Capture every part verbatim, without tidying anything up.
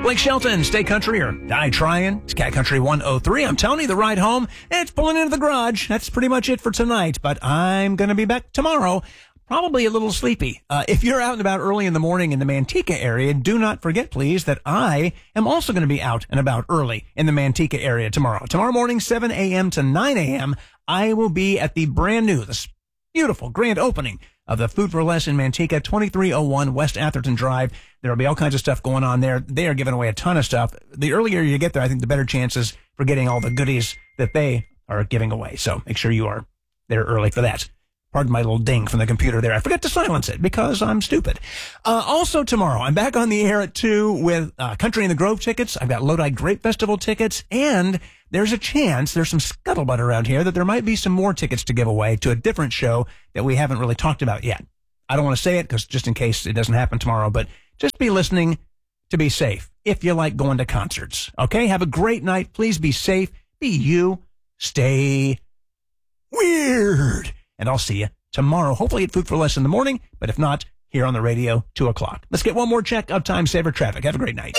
Blake Shelton, Stay Country or Die Tryin'. It's Cat Country one oh three. I'm Tony, the ride home. It's pulling into the garage. That's pretty much it for tonight, but I'm going to be back tomorrow. Probably a little sleepy. Uh, if you're out and about early in the morning in the Manteca area, do not forget, please, that I am also going to be out and about early in the Manteca area tomorrow. Tomorrow morning, seven a.m. to nine a.m., I will be at the brand new, this beautiful grand opening of the Food for Less in Manteca, twenty-three oh one West Atherton Drive. There will be all kinds of stuff going on there. They are giving away a ton of stuff. The earlier you get there, I think the better chances for getting all the goodies that they are giving away. So make sure you are there early for that. Pardon my little ding from the computer there. I forgot to silence it because I'm stupid. Uh, also tomorrow, I'm back on the air at two with uh, Country in the Grove tickets. I've got Lodi Grape Festival tickets, and there's a chance, there's some scuttlebutt around here, that there might be some more tickets to give away to a different show that we haven't really talked about yet. I don't want to say it because just in case it doesn't happen tomorrow, but just be listening to be safe if you like going to concerts. Okay? Have a great night. Please be safe. Be you. Stay weird. And I'll see you tomorrow, hopefully at Food for Less in the morning, but if not, here on the radio, two o'clock. Let's get one more check of Time Saver Traffic. Have a great night.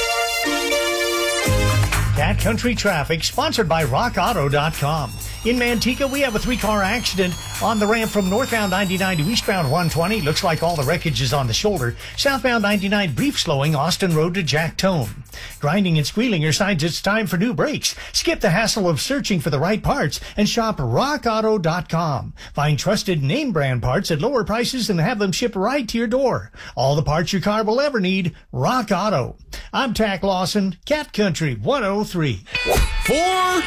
Cat Country Traffic, sponsored by rock auto dot com. In Manteca, we have a three-car accident on the ramp from northbound ninety-nine to eastbound one twenty. Looks like all the wreckage is on the shoulder. Southbound ninety-nine, brief slowing, Austin Road to Jack Tone. Grinding and squealing are signs it's time for new brakes. Skip the hassle of searching for the right parts and shop rock auto dot com. Find trusted name brand parts at lower prices and have them shipped right to your door. All the parts your car will ever need, Rock Auto. I'm Tack Lawson, Cat Country one oh three. Four.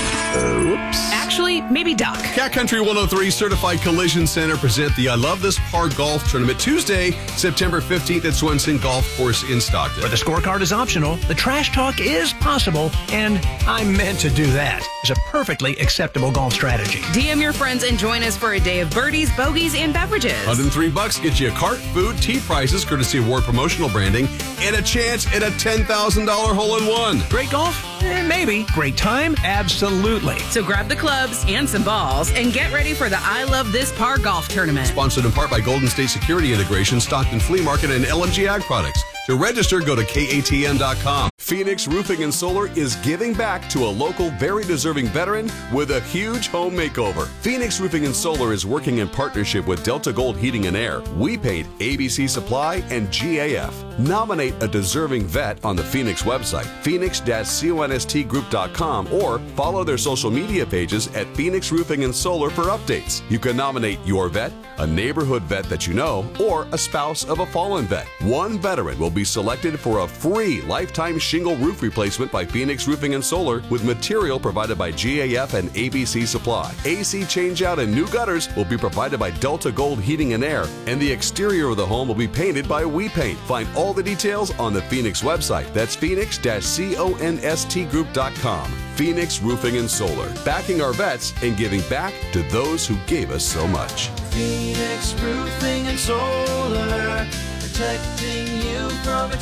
Oops. Actually, maybe Duck. Cat Country one oh three Certified Collision Center present the I Love This Par Golf Tournament Tuesday, September fifteenth at Swenson Golf Course in Stockton. Where the scorecard is optional, the trash talk is possible, and I meant to do that. It's a perfectly acceptable golf strategy. D M your friends and join us for a day of birdies, bogeys, and beverages. one hundred three bucks gets you a cart, food, tea prizes, courtesy of Ward Promotional Branding, and a chance at a ten thousand dollars hole-in-one. Great golf? Eh, maybe. Great time? Absolutely. So grab the clubs and some balls and get ready for the I Love This Par Golf Tournament. Sponsored in part by Golden State Security Integration, Stockton Flea Market, and L M G Ag Products. To register, go to K A T M dot com. Phoenix Roofing and Solar is giving back to a local, very deserving veteran with a huge home makeover. Phoenix Roofing and Solar is working in partnership with Delta Gold Heating and Air, We Paint, A B C Supply, and G A F. Nominate a deserving vet on the Phoenix website, phoenix dash const group dot com, or follow their social media pages at Phoenix Roofing and Solar for updates. You can nominate your vet, a neighborhood vet that you know, or a spouse of a fallen vet. One veteran will be selected for a free lifetime shingle roof replacement by Phoenix Roofing and Solar with material provided by G A F and A B C Supply. A C changeout and new gutters will be provided by Delta Gold Heating and Air, and the exterior of the home will be painted by We Paint. Find all the details on the Phoenix website. That's phoenix dash const group dot com. Phoenix Roofing and Solar, backing our vets and giving back to those who gave us so much. Phoenix Roofing and Solar, protecting you from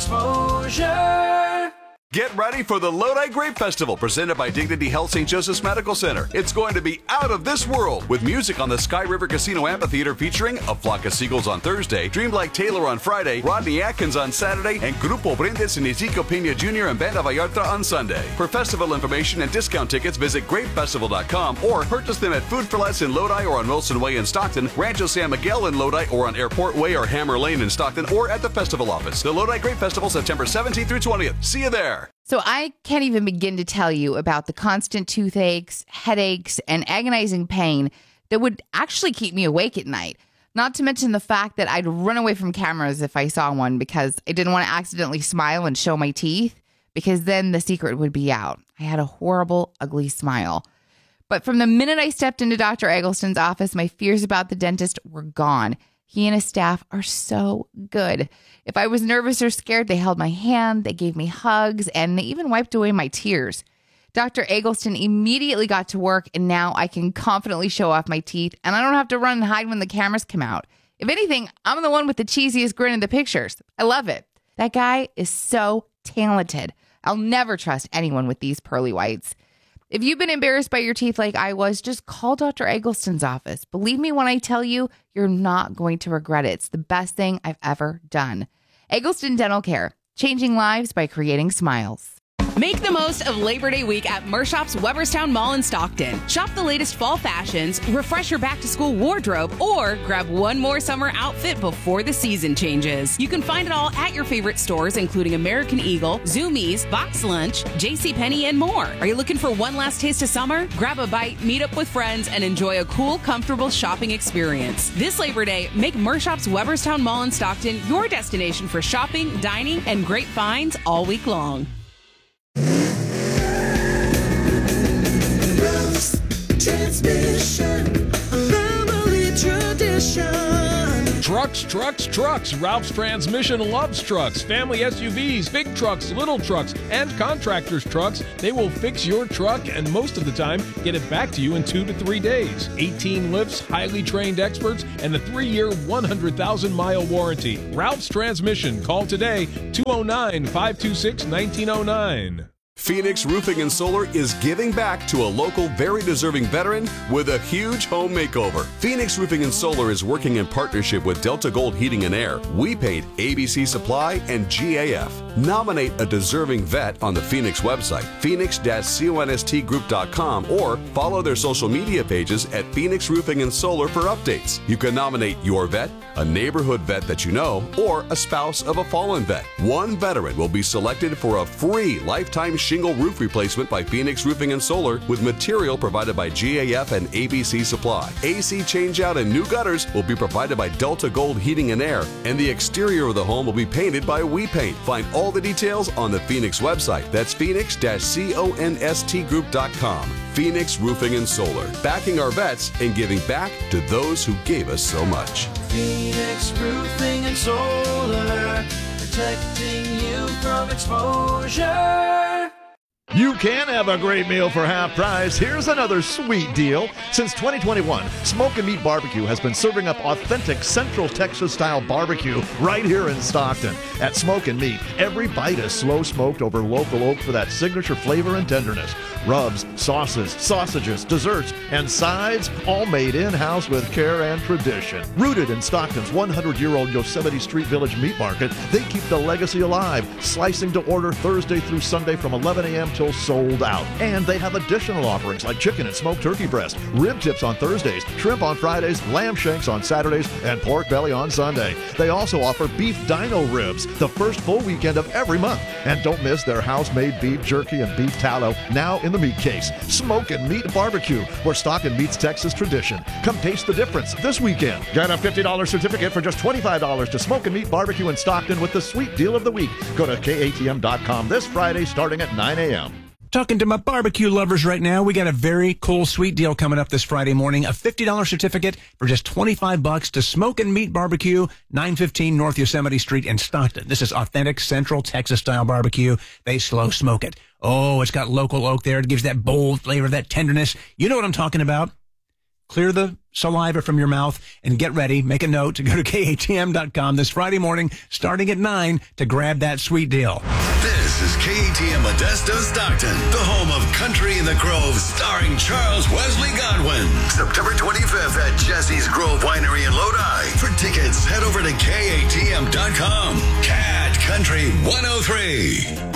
exposure. Get ready for the Lodi Grape Festival, presented by Dignity Health Saint Joseph's Medical Center. It's going to be out of this world, with music on the Sky River Casino Amphitheater featuring A Flock of Seagulls on Thursday, Dreamlike Taylor on Friday, Rodney Atkins on Saturday, and Grupo Brindes and Ezekiel Pena Junior and Banda Vallarta on Sunday. For festival information and discount tickets, visit grape festival dot com or purchase them at Food for Less in Lodi or on Wilson Way in Stockton, Rancho San Miguel in Lodi or on Airport Way or Hammer Lane in Stockton, or at the festival office. The Lodi Grape Festival, September seventeenth through twentieth. See you there. So I can't even begin to tell you about the constant toothaches, headaches, and agonizing pain that would actually keep me awake at night. Not to mention the fact that I'd run away from cameras if I saw one because I didn't want to accidentally smile and show my teeth, because then the secret would be out. I had a horrible, ugly smile. But from the minute I stepped into Doctor Eggleston's office, my fears about the dentist were gone. He and his staff are so good. If I was nervous or scared, they held my hand, they gave me hugs, and they even wiped away my tears. Doctor Eggleston immediately got to work, and now I can confidently show off my teeth, and I don't have to run and hide when the cameras come out. If anything, I'm the one with the cheesiest grin in the pictures. I love it. That guy is so talented. I'll never trust anyone with these pearly whites. If you've been embarrassed by your teeth like I was, just call Doctor Eggleston's office. Believe me when I tell you, you're not going to regret it. It's the best thing I've ever done. Eggleston Dental Care. changing lives by creating smiles. Make the most of Labor Day week at Mershop's Weberstown Mall in Stockton. Shop the latest fall fashions, refresh your back-to-school wardrobe, or grab one more summer outfit before the season changes. You can find it all at your favorite stores, including American Eagle, Zoomies, Box Lunch, JCPenney, and more. Are you looking for one last taste of summer? Grab a bite, meet up with friends, and enjoy a cool, comfortable shopping experience. This Labor Day, make Mershop's Weberstown Mall in Stockton your destination for shopping, dining, and great finds all week long. Transmission, family tradition. Trucks, trucks, trucks. Ralph's Transmission loves trucks. Family S U Vs, big trucks, little trucks, and contractors' trucks. They will fix your truck and most of the time get it back to you in two to three days. eighteen lifts, highly trained experts, and a three-year, one hundred thousand mile warranty. Ralph's Transmission. Call today, two oh nine, five two six, nineteen oh nine. Phoenix Roofing and Solar is giving back to a local, very deserving veteran with a huge home makeover. Phoenix Roofing and Solar is working in partnership with Delta Gold Heating and Air, We Paint, A B C Supply, and G A F. Nominate a deserving vet on the Phoenix website, phoenix dash const group dot com, or follow their social media pages at Phoenix Roofing and Solar for updates. You can nominate your vet, a neighborhood vet that you know, or a spouse of a fallen vet. One veteran will be selected for a free lifetime shingle roof replacement by Phoenix Roofing and Solar with material provided by G A F and A B C Supply. A C changeout and new gutters will be provided by Delta Gold Heating and Air, and the exterior of the home will be painted by We Paint. Find all the details on the Phoenix website. That's phoenix dash const group dot com. Phoenix Roofing and Solar, backing our vets and giving back to those who gave us so much. Phoenix Roofing and Solar, protecting you from exposure. You can have a great meal for half price. Here's another sweet deal. Since twenty twenty-one, Smoke and Meat Barbecue has been serving up authentic Central Texas-style barbecue right here in Stockton. At Smoke and Meat, every bite is slow-smoked over local oak for that signature flavor and tenderness. Rubs, sauces, sausages, desserts, and sides, all made in-house with care and tradition. Rooted in Stockton's one hundred year old Yosemite Street Village Meat Market, they keep the legacy alive, slicing to order Thursday through Sunday from eleven a.m. till sold out. And they have additional offerings like chicken and smoked turkey breast, rib tips on Thursdays, shrimp on Fridays, lamb shanks on Saturdays, and pork belly on Sunday. They also offer beef dino ribs the first full weekend of every month. And don't miss their house-made beef jerky and beef tallow, now in the meat case. Smoke and Meat Barbecue, where Stockton meets Texas tradition. Come taste the difference this weekend. Get a fifty dollars certificate for just twenty-five dollars to Smoke and Meat Barbecue in Stockton with the sweet deal of the week. Go to K A T M dot com this Friday starting at nine a.m. Talking to my barbecue lovers right now, we got a very cool sweet deal coming up this Friday morning. A fifty dollars certificate for just twenty-five bucks to Smoke and Meat Barbecue, nine fifteen North Yosemite Street in Stockton. This is authentic Central Texas-style barbecue. They slow smoke it. Oh, it's got local oak there. It gives that bold flavor, that tenderness. You know what I'm talking about. Clear the saliva from your mouth and get ready. Make a note to go to K A T M dot com this Friday morning, starting at nine, to grab that sweet deal. This is K A T M Modesto Stockton, the home of Country in the Grove, starring Charles Wesley Godwin. September twenty-fifth at Jesse's Grove Winery in Lodi. For tickets, head over to K A T M dot com. Cat Country one oh three.